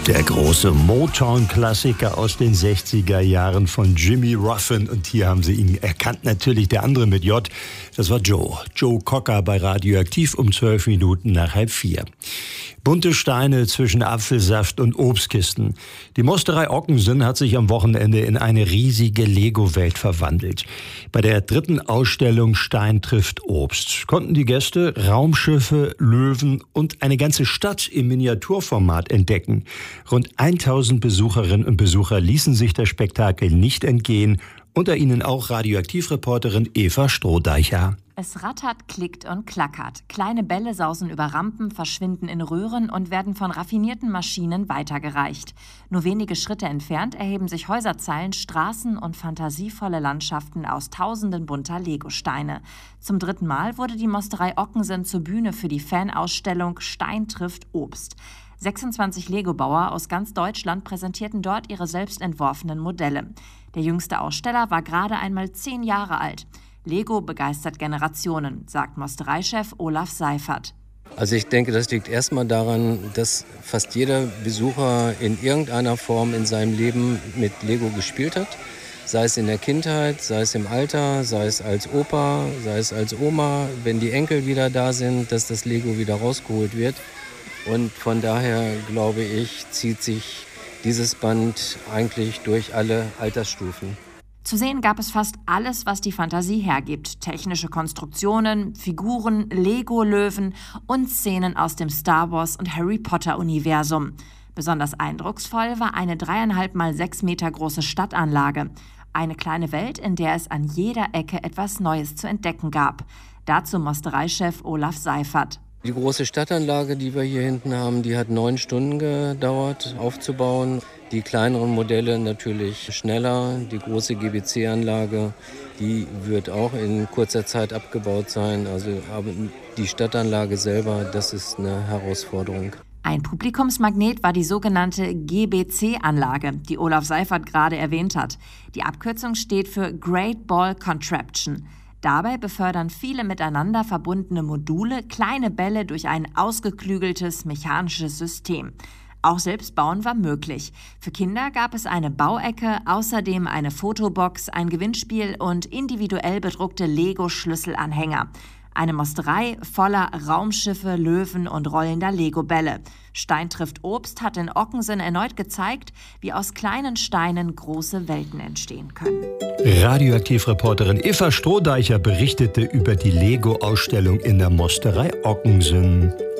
Der große Motown-Klassiker aus den 60er Jahren von Jimmy Ruffin. Und hier haben Sie ihn erkannt, natürlich der andere mit J. Das war Joe. Joe Cocker bei Radioaktiv um 12 Minuten nach 3:30. Bunte Steine zwischen Apfelsaft und Obstkisten. Die Mosterei Ockensen hat sich am Wochenende in eine riesige Lego-Welt verwandelt. Bei der 3. Ausstellung Stein trifft Obst konnten die Gäste Raumschiffe, Löwen und eine ganze Stadt im Miniaturformat entdecken. Rund 1000 Besucherinnen und Besucher ließen sich das Spektakel nicht entgehen. Unter ihnen auch Radioaktivreporterin Eva Strohdeicher. Es rattert, klickt und klackert. Kleine Bälle sausen über Rampen, verschwinden in Röhren und werden von raffinierten Maschinen weitergereicht. Nur wenige Schritte entfernt erheben sich Häuserzeilen, Straßen und fantasievolle Landschaften aus tausenden bunter Legosteine. Zum 3. Mal wurde die Mosterei Ockensen zur Bühne für die Fanausstellung Stein trifft Obst. 26 Lego-Bauer aus ganz Deutschland präsentierten dort ihre selbst entworfenen Modelle. Der jüngste Aussteller war gerade einmal 10 Jahre alt. Lego begeistert Generationen, sagt Mostereichef Olaf Seifert. Also ich denke, das liegt erstmal daran, dass fast jeder Besucher in irgendeiner Form in seinem Leben mit Lego gespielt hat. Sei es in der Kindheit, sei es im Alter, sei es als Opa, sei es als Oma, wenn die Enkel wieder da sind, dass das Lego wieder rausgeholt wird. Und von daher, glaube ich, zieht sich dieses Band eigentlich durch alle Altersstufen. Zu sehen gab es fast alles, was die Fantasie hergibt. Technische Konstruktionen, Figuren, Lego-Löwen und Szenen aus dem Star Wars- und Harry Potter-Universum. Besonders eindrucksvoll war eine 3,5 mal 6 Meter große Stadtanlage. Eine kleine Welt, in der es an jeder Ecke etwas Neues zu entdecken gab. Dazu Mostereichef Olaf Seifert. Die große Stadtanlage, die wir hier hinten haben, die hat 9 Stunden gedauert aufzubauen. Die kleineren Modelle natürlich schneller. Die große GBC-Anlage, die wird auch in kurzer Zeit abgebaut sein. Aber die Stadtanlage selber, das ist eine Herausforderung. Ein Publikumsmagnet war die sogenannte GBC-Anlage, die Olaf Seifert gerade erwähnt hat. Die Abkürzung steht für Great Ball Contraption. Dabei befördern viele miteinander verbundene Module kleine Bälle durch ein ausgeklügeltes mechanisches System. Auch Selbstbauen war möglich. Für Kinder gab es eine Bauecke, außerdem eine Fotobox, ein Gewinnspiel und individuell bedruckte Lego-Schlüsselanhänger. Eine Mosterei voller Raumschiffe, Löwen und rollender Lego-Bälle. Stein trifft Obst hat in Ockensen erneut gezeigt, wie aus kleinen Steinen große Welten entstehen können. Radioaktivreporterin Eva Strohdeicher berichtete über die Lego-Ausstellung in der Mosterei Ockensen.